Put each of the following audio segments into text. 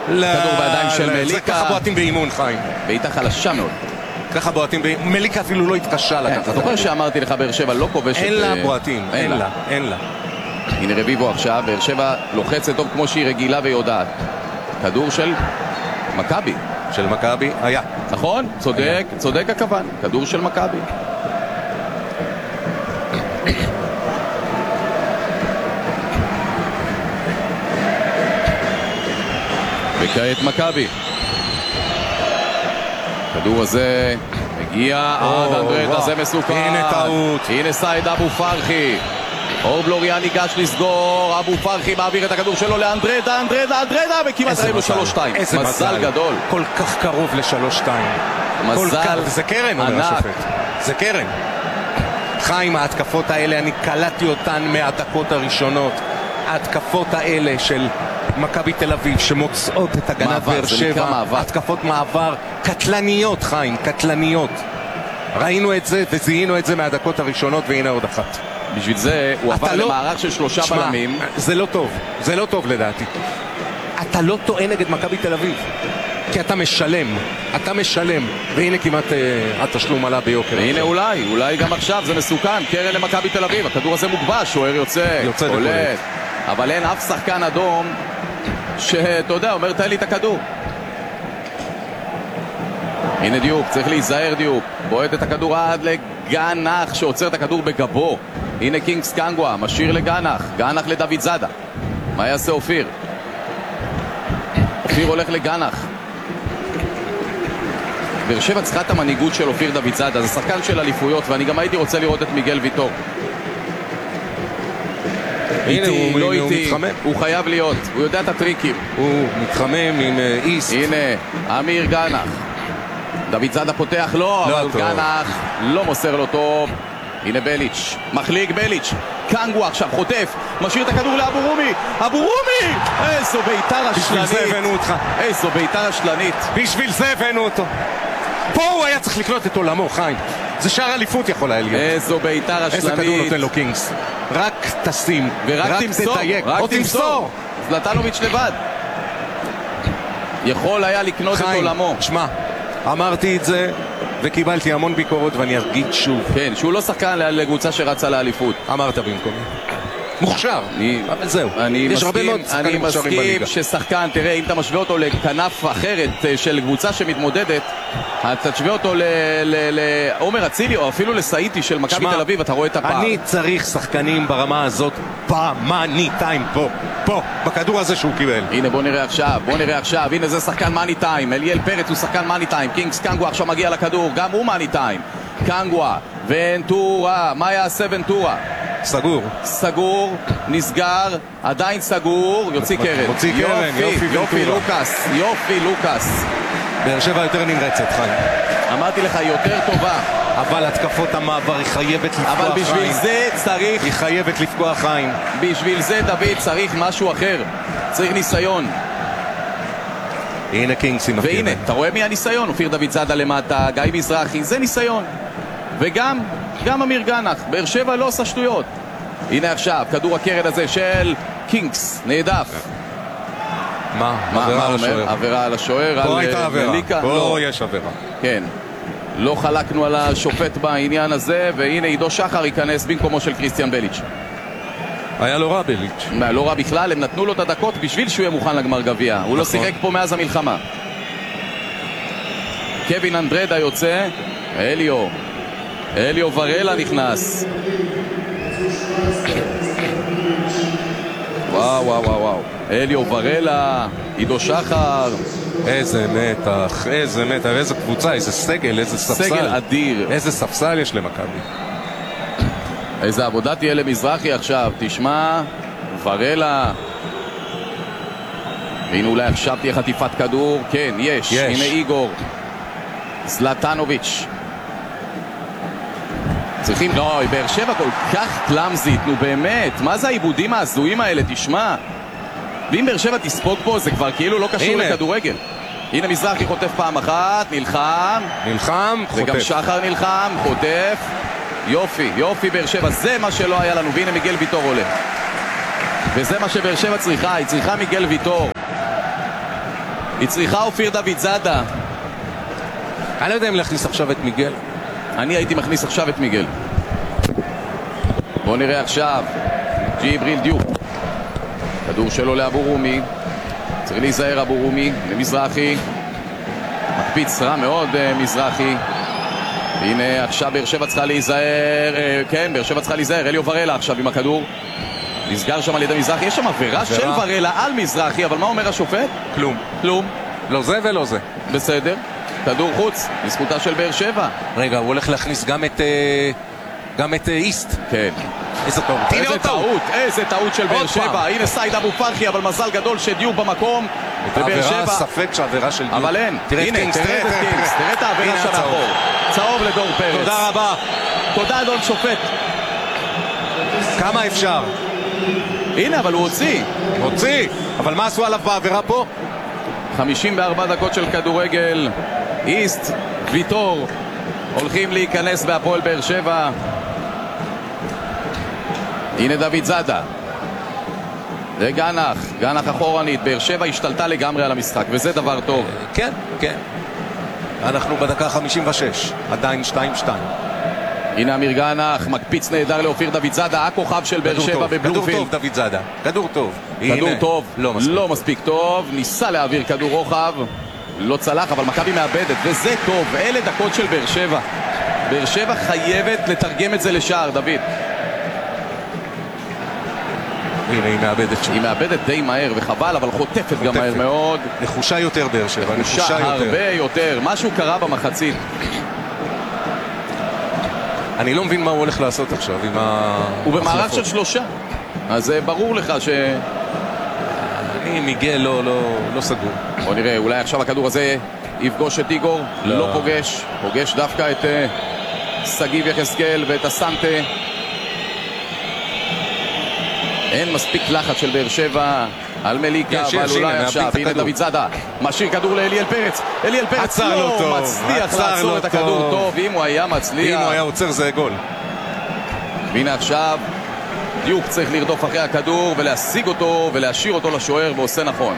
כדור בידיים של מליקה. ככה בועטים באימון, חיים. בעיטה חלשה מאוד. ככה בועטים באימון. מליקה אפילו לא התקשה לקחת. אתה זוכר שאמרתי לך באר שבע לא כובשת. אין לה בועטים, אין לה. הנה רביבו עכשיו, באר שבע לוחצת טוב כמו שהיא רגילה ויודעת. כדור של מכבי. של מכבי, היה. נכון? צודק הכוון. כדור של מכבי. וכעת מכבי. כדור הזה מגיע עד אנדרדה, זה מסוכן. הנה טעות. הנה סייד אבו פרחי. אור בלוריאן ניגש לסגור, אבו פרחי מעביר את הכדור שלו לאנדרדה, אנדרדה, וכמעט ראינו 3-2. מזל גדול. כל כך קרוב ל-3-2. מזל. זה קרן, אומר השופט. זה קרן. חיים, ההתקפות האלה, אני קלטתי אותן מהדקות הראשונות. ההתקפות האלה של מכבי תל אביב שמוצאות את הגנת באר שבע, התקפות מעבר קטלניות, חיים, קטלניות. ראינו את זה וזיהינו את זה מהדקות הראשונות, והנה עוד אחת. בשביל זה הוא עבר למערך של 3 בלמים. זה לא טוב, זה לא טוב לדעתי. אתה לא טועה נגד מכבי תל אביב, כי אתה משלם, והנה כמעט התשלום עלה ביוקר. והנה אולי גם עכשיו זה מסוכן, קרן למכבי תל אביב, הכדור הזה מוגבש, שוער יוצא הולך, אבל אין אף שחקן אדום שאתה יודע, אומר תן לי את הכדור. הנה דיוק, צריך להיזהר דיוק, בועט את הכדור עד לגנח שעוצר את הכדור בגבו. הנה קינגס קנגווה, משאיר לגנח, גנח לדוד זאדה. מה יעשה אופיר? אופיר הולך לגנח. באר שבע צריכה את המנהיגות של אופיר דוד זאדה, זה שחקן של אליפויות, ואני גם הייתי רוצה לראות את מיגל ויטור. הנה הוא מתחמם. הוא חייב להיות, הוא יודע את הטריקים. הוא מתחמם עם איסט. הנה, אמיר גנח. דוד זאדה פותח לו, אבל גנח לא מוסר לו טוב. הנה בליץ', מחליק בליץ', קנגווה עכשיו חוטף, משאיר את הכדור לאבו רומי. אבו רומי! איזו בעיטה רשלנית. בשביל זה הבאנו אותך. איזו בעיטה רשלנית. בשביל זה הבאנו אותו. פה הוא היה צריך לקנות את עולמו, חיים. זה שער אליפות יכול היה להיות. איזו בעיטה רשלנית. איזה כדור נותן לו קינגס. רק תשים, ורק תדייק. רק תמסור. זלטנוביץ' לבד. יכול היה לקנות את עולמו. שמע, אמרתי את זה וקיבלתי המון ביקורות ואני אגיד שוב. כן, שהוא לא שחקן לקבוצה שרצה לאליפות. אמרת במקומי. מוכשר, אבל זהו. אני מסכים ששחקן, תראה, אם אתה משווה אותו לכנף אחרת של קבוצה שמתמודדת, אתה תשווה אותו לעומר אצילי או אפילו לסאיטי של מכבי תל אביב, אתה רואה את הפער. אני צריך שחקנים ברמה הזאת במאני טיים, פה, בכדור הזה שהוא קיבל. הנה בוא נראה עכשיו, הנה זה שחקן מאני טיים, אליאל פרץ הוא שחקן מאני טיים, קינגס קנגווה עכשיו מגיע לכדור, גם הוא מאני טיים. קנגווה, ונטורה, מה יעשה ונטורה? סגור, נסגר, עדיין סגור, יוציא קרן. יופי לוקאס. באר שבע יותר נמרצת, חיים. אמרתי לך, יותר טובה. אבל התקפות המעבר היא חייבת לפגוע חיים. אבל בשביל זה צריך... היא חייבת לפגוע חיים. בשביל זה דוד צריך משהו אחר. צריך ניסיון. הנה קינגסים. והנה, אתה רואה מי הניסיון? אופיר דוד זאדה למטה, גיא מזרחי, זה ניסיון. וגם אמיר גנח, באר שבע לא עושה שטויות. הנה עכשיו, כדור הקרן הזה של קינגס, נעדף. מה אומר? עבירה על השוער, פה הייתה עבירה, פה יש עבירה. כן, לא חלקנו על השופט בעניין הזה, והנה עידו שחר ייכנס במקומו של קריסטיאן בליץ'. היה לא רע בליץ'. לא רע בכלל, הם נתנו לו את הדקות בשביל שהוא יהיה מוכן לגמר גביע. הוא לא שיחק פה מאז המלחמה. קווין אנדרדה יוצא, אליו ורלה נכנס. וואו. אליו ורלה, עידו שחר. איזה מתח, איזה קבוצה, איזה סגל, איזה ספסל. סגל אדיר. איזה ספסל יש למכבי. איזה עבודה תהיה למזרחי עכשיו, תשמע, ורלה. והנה אולי עכשיו תהיה חטיפת כדור, כן, יש. הנה איגור. זלטנוביץ'. צריכים, לא, באר שבע כל כך קלאמזית, נו באמת, מה זה העיבודים ההזויים האלה, תשמע. ואם באר שבע תספוג פה, זה כבר כאילו לא קשור לכדורגל. הנה מזרחי חוטף פעם אחת, נלחם, חוטף. וגם שחר נלחם, חוטף. יופי באר שבע, זה מה שלא היה לנו, והנה מיגל ויטור עולה. וזה מה שבאר שבע צריכה, היא צריכה מיגל ויטור. היא צריכה אופיר דוד זאדה. אני לא יודע אם להכניס עכשיו את מיגל. אני הייתי מכניס עכשיו את מיגל. בואו נראה עכשיו ג'יבריל דיוק, כדור שלו לאבו רומי, צריך להיזהר אבו רומי למזרחי, מקפיץ רע מאוד מזרחי. הנה עכשיו באר שבע צריכה להיזהר, כן, באר שבע צריכה להיזהר. אליו ורלה עכשיו עם הכדור, נסגר שם על ידי מזרחי, יש שם עבירה של ורלה על מזרחי, אבל מה אומר השופט? כלום. כלום. לא זה ולא זה. בסדר, כדור חוץ, לזכותה של באר שבע. רגע, הוא הולך להכניס גם את איסט. כן. איזה טעות. איזה טעות של באר שבע. הנה סייד אבו פרחי, אבל מזל גדול שדיוק במקום. העבירה, ספק שהעבירה של דיוק. אבל אין. הנה, תראה את העבירה שם מאחור. צהוב לדור פרץ. תודה רבה. תודה אדון שופט. כמה אפשר? הנה, אבל הוא הוציא. אבל מה עשו עליו בעבירה פה? 54 דקות של כדורגל. איסט, ויטור הולכים להיכנס בהפועל באר שבע. הנה דוד זאדה וגנח אחורנית. באר שבע השתלטה לגמרי על המשחק, וזה דבר טוב. כן. אנחנו בדקה 56, עדיין 2-2. הנה אמיר גנח, מקפיץ נהדר לאופיר דוד זאדה, הכוכב של באר שבע בבלומפילד. כדור טוב דוד זאדה, כדור טוב, לא מספיק טוב, ניסה להעביר כדור רוחב, לא צלח, אבל מכבי מאבדת, וזה טוב. אלה דקות של באר שבע. באר שבע חייבת לתרגם את זה לשער, דוד. הנה, היא מאבדת שוב. היא מאבדת די מהר וחבל, אבל חוטפת גם מהר מאוד. נחושה יותר באר שבע. נחושה הרבה יותר. משהו קרה במחצית. אני לא מבין מה הוא הולך לעשות עכשיו עם הוא במערך של 3. אז ברור לך ש... אני מיגל לא סגור. בוא נראה, אולי עכשיו הכדור הזה יפגוש את איגור. לא פוגש דווקא את סגיב יחזקאל ואת הסנטה. אין מספיק לחץ של באר שבע על מליקה, אבל אולי עכשיו. הנה דוד זאדה משאיר כדור לאליאל פרץ. אליאל פרץ לא מצליח לעצור את הכדור טוב. אם הוא היה מצליח, אם הוא היה עוצר זה גול. והנה עכשיו דיוק צריך לרדוף אחרי הכדור ולהשיג אותו ולהשאיר אותו לשוער, ועושה נכון.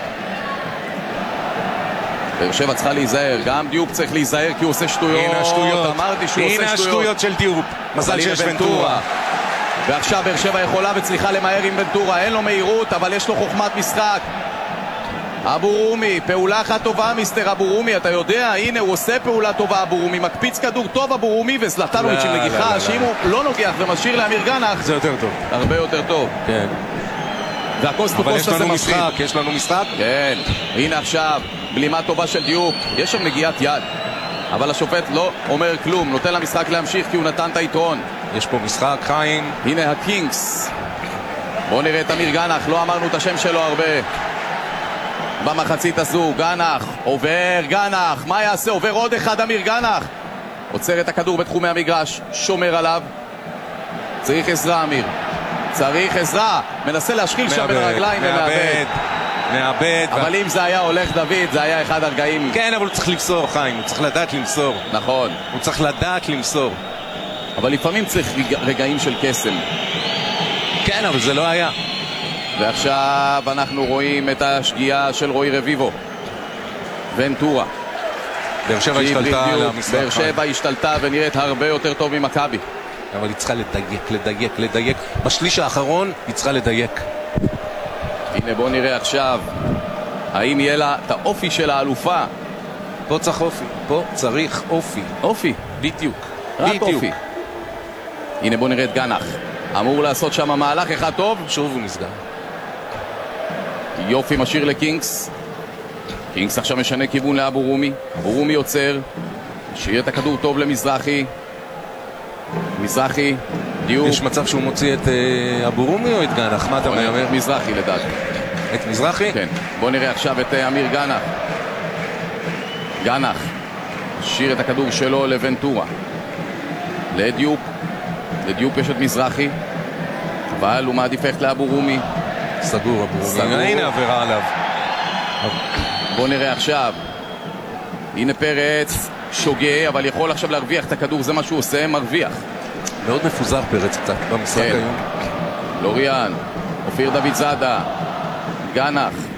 באר שבע צריכה להיזהר, גם דיוק צריך להיזהר כי הוא עושה שטויות. הנה השטויות, אמרתי שהוא עושה שטויות. הנה השטויות של דיוק. מזל שיש ונטורה. ועכשיו באר שבע יכולה וצריכה למהר עם ונטורה. אין לו מהירות, אבל יש לו חוכמת משחק. אבו רומי, פעולה אחת טובה מיסטר אבו רומי, אתה יודע, הנה הוא עושה פעולה טובה. אבו רומי מקפיץ כדור טוב, אבו רומי, וזלטנוביץ' עם נגיחה, שאם הוא לא נוגח ומשאיר לאמיר גנח זה יותר טוב, הרבה יותר טוב. כן. והקוסט טו קוסט הזה מפסיד. יש לנו משחק? כן. הנה עכשיו בלימה טובה של דיוק, יש שם נגיעת יד, אבל השופט לא אומר כלום, נותן למשחק להמשיך כי הוא נתן את היתרון. יש פה משחק, חיים. הנה הקינגס. בואו נראה את אמיר גנח, לא אמרנו את השם שלו הרבה במחצית הזו. גנח, עובר גנח, מה יעשה? עובר עוד אחד אמיר גנח, עוצר את הכדור בתחומי המגרש, שומר עליו. צריך עזרה אמיר, צריך עזרה, מנסה להשחיל שם בין הרגליים מאבד. אבל אם זה היה הולך דוד, זה היה אחד הרגעים. כן, אבל הוא צריך למסור, חיים, הוא צריך לדעת למסור. נכון, הוא צריך לדעת למסור. אבל לפעמים צריך רגעים של קסם. כן, אבל זה לא היה. ועכשיו אנחנו רואים את השגיאה של רועי רביבו. ונטורה. באר שבע השתלטה על המשחק. באר שבע השתלטה ונראית הרבה יותר טוב ממכבי. אבל היא צריכה לדייק. בשליש האחרון היא צריכה לדייק. הנה בוא נראה עכשיו האם יהיה לה את האופי של האלופה. פה צריך אופי. אופי, בדיוק. רק אופי. הנה בוא נראה את גנח, אמור לעשות שם מהלך אחד טוב. שוב הוא נסגר. יופי, משאיר לקינגס. קינגס עכשיו משנה כיוון לאבו רומי. אבו רומי יוצר, משאיר את הכדור טוב למזרחי. מזרחי, דיוק. יש מצב שהוא מוציא את אבו רומי או את גנח? מה אתה אומר? מזרחי לדעתי. את מזרחי? כן. בוא נראה עכשיו את אמיר גנח משאיר את הכדור שלו לוונטורה, לדיוק יש את מזרחי, אבל הוא מעדיף ללכת לאבו רומי. סגור אבו רומי. הנה עבירה עליו. בוא נראה עכשיו. הנה פרץ שוגה, אבל יכול עכשיו להרוויח את הכדור, זה מה שהוא עושה, מרוויח. מאוד מפוזר פרץ קצת במשחק היום. לוריאן, אופיר דוד זאדה, גנח,